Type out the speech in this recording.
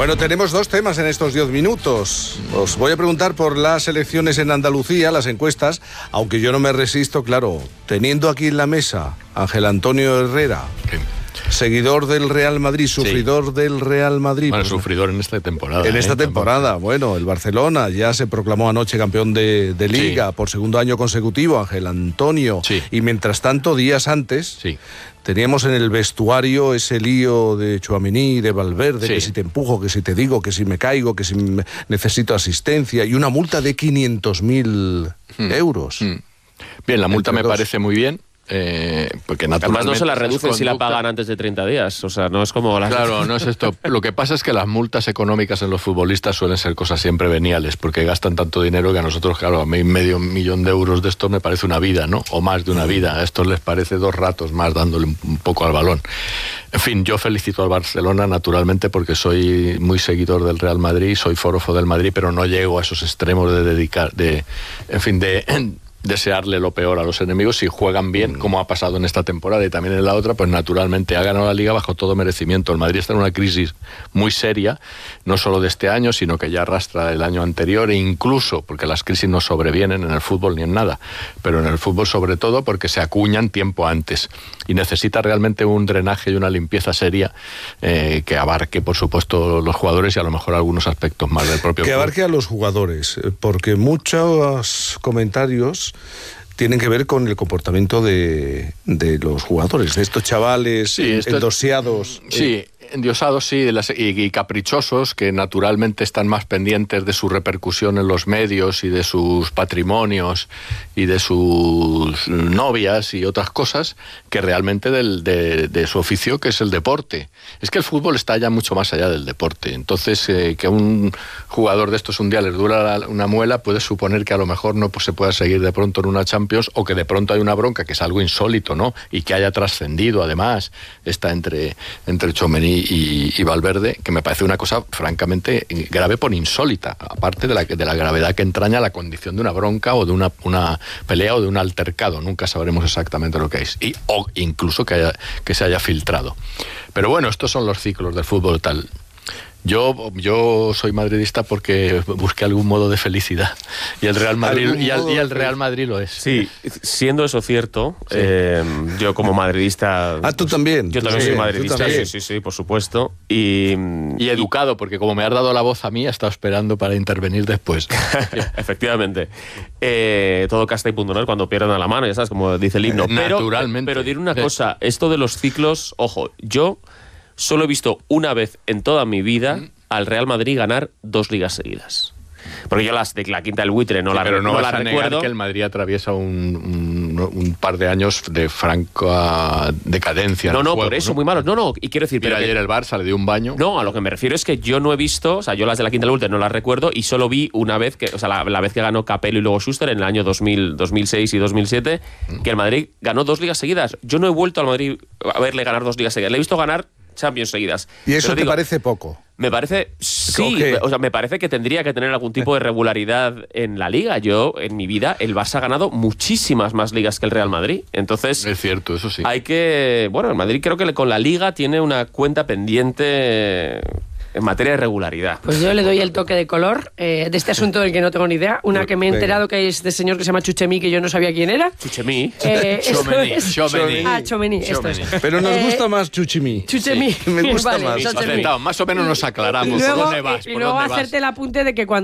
Bueno, tenemos dos temas en estos 10 minutos. Os voy a preguntar por las elecciones en Andalucía, las encuestas, aunque yo no me resisto, claro, teniendo aquí en la mesa Ángel Antonio Herrera, seguidor del Real Madrid, sufridor del Real Madrid. Bueno, sufridor en esta temporada. En esta temporada, bueno, el Barcelona ya se proclamó anoche campeón de Liga por segundo año consecutivo, Ángel Antonio. Sí. Y mientras tanto, días antes, teníamos en el vestuario ese lío de Tchouaméni, de Valverde, que si te empujo, que si te digo, que si me caigo, que si necesito asistencia, y una multa de 500.000 euros. Bien, la multa me parece muy bien. Porque además no se la reducen si la pagan antes de 30 días, o sea, no es como las... Claro, no es esto. Lo que pasa es que las multas económicas en los futbolistas suelen ser cosas siempre veniales, porque gastan tanto dinero que a nosotros, claro, a mí medio millón de euros de esto me parece una vida, ¿no? O más de una vida. A estos les parece 2 ratos más dándole un poco al balón. En fin, yo felicito al Barcelona, naturalmente, porque soy muy seguidor del Real Madrid, soy forofo del Madrid, pero no llego a esos extremos de desearle lo peor a los enemigos. Si juegan bien, como ha pasado en esta temporada y también en la otra, pues naturalmente ha ganado la Liga bajo todo merecimiento. El Madrid está en una crisis muy seria, no solo de este año, sino que ya arrastra el año anterior, e incluso, porque las crisis no sobrevienen en el fútbol ni en nada, pero en el fútbol sobre todo porque se acuñan tiempo antes, y necesita realmente un drenaje y una limpieza seria que abarque, por supuesto, los jugadores y a lo mejor algunos aspectos más del propio club. Que abarque a los jugadores, porque muchos comentarios tienen que ver con el comportamiento de los jugadores, de estos chavales endiosados. Sí, endiosados, sí, y caprichosos, que naturalmente están más pendientes de su repercusión en los medios y de sus patrimonios y de sus novias y otras cosas, que realmente de su oficio, que es el deporte. Es que el fútbol está ya mucho más allá del deporte. Entonces, que un jugador de estos un día les dura una muela, puede suponer que a lo mejor no se pueda seguir de pronto en una Champions, o que de pronto hay una bronca, que es algo insólito, ¿no? Y que haya trascendido, además, está entre Tchouaméni y Valverde, que me parece una cosa francamente grave por insólita, aparte de la gravedad que entraña la condición de una bronca o de una pelea o de un altercado. Nunca sabremos exactamente lo que es, o incluso que se haya filtrado. Pero bueno, estos son los ciclos del fútbol tal. Yo soy madridista porque busqué algún modo de felicidad, y el Real Madrid el Real Madrid lo es. Sí, siendo eso cierto, yo como madridista... ¿tú también? Yo también soy madridista, sí, por supuesto. Y educado, porque como me has dado la voz a mí, he estado esperando para intervenir después. Efectivamente. Todo casta y punto, ¿no? Cuando pierdan a la mano, ya sabes, como dice el himno. Naturalmente. Pero diré una cosa, esto de los ciclos, ojo, yo solo he visto una vez en toda mi vida al Real Madrid ganar 2 ligas seguidas. Porque yo las de la quinta del buitre no las recuerdo. Pero no vas a negar que el Madrid atraviesa un par de años de franca decadencia. No, por eso, muy malos. No, y quiero decir... Pero ayer el Barça le dio un baño. No, a lo que me refiero es que yo no he visto, o sea, yo las de la quinta del buitre no las recuerdo, y solo vi una vez, la vez que ganó Capello y luego Schuster en el año 2006 y 2007, que el Madrid ganó 2 ligas seguidas. Yo no he vuelto al Madrid a verle ganar 2 ligas seguidas. Le he visto ganar Champions seguidas. ¿Y eso te parece poco? Me parece, sí, o sea, me parece que tendría que tener algún tipo de regularidad en la Liga. Yo, en mi vida, el Barça ha ganado muchísimas más ligas que el Real Madrid. Entonces... Es cierto, eso sí. el Madrid creo que con la Liga tiene una cuenta pendiente en materia de regularidad. Pues yo le doy el toque de color de este asunto del que no tengo ni idea. Una que me he enterado que es de señor que se llama Tchouaméni, que yo no sabía quién era. Tchouaméni. Tchouaméni, esto es. Pero nos gusta más Tchouaméni. Tchouaméni. Me gusta más. Más o menos nos aclaramos. Y luego hacerte el apunte de que cuando